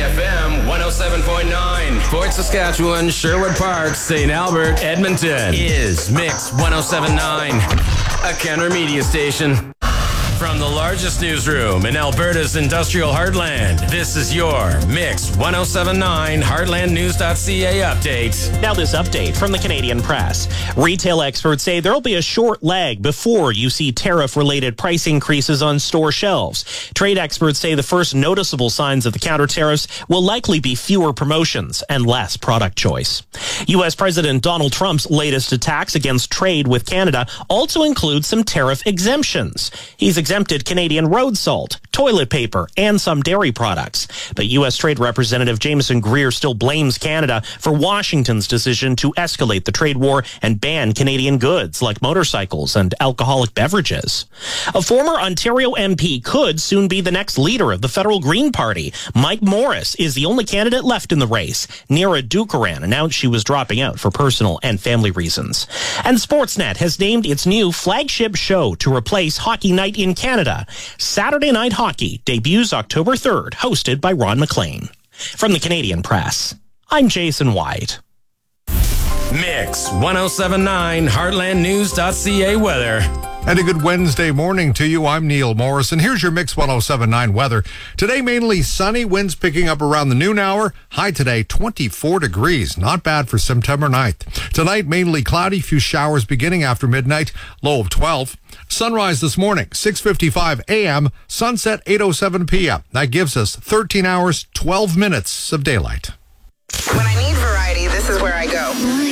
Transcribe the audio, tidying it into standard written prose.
CFM 107.9. Fort Saskatchewan, Sherwood Park, St. Albert, Edmonton is Mix 107.9, a Kenner media station. From the largest newsroom in Alberta's industrial heartland, this is your Mix 107.9 HeartlandNews.ca update. Now this update from the Canadian Press. Retail experts say there will be a short lag before you see tariff-related price increases on store shelves. Trade experts say the first noticeable signs of the counter tariffs will likely be fewer promotions and less product choice. U.S. President Donald Trump's latest attacks against trade with Canada also include some tariff exemptions. He's exempted Canadian road salt, toilet paper, and some dairy products. But U.S. Trade Representative Jameson Greer still blames Canada for Washington's decision to escalate the trade war and ban Canadian goods like motorcycles and alcoholic beverages. A former Ontario MP could soon be the next leader of the federal Green Party. Mike Morris is the only candidate left in the race. Neera Dukaran announced she was dropping out for personal and family reasons. And Sportsnet has named its new flagship show to replace Hockey Night in Canada. Saturday Night Hockey debuts October 3rd, hosted by Ron McLean. From the Canadian Press, I'm Jason White. Mix 107.9 HeartlandNews.ca weather. And a good Wednesday morning to you. I'm Neil Morrison. Here's your Mix 107.9 weather. Today, mainly sunny, winds picking up around the noon hour. High today, 24 degrees. Not bad for September 9th. Tonight, mainly cloudy, few showers beginning after midnight, low of 12. Sunrise this morning, 6:55 a.m., sunset 8:07 p.m. That gives us 13 hours, 12 minutes of daylight. When I need variety, this is where I go.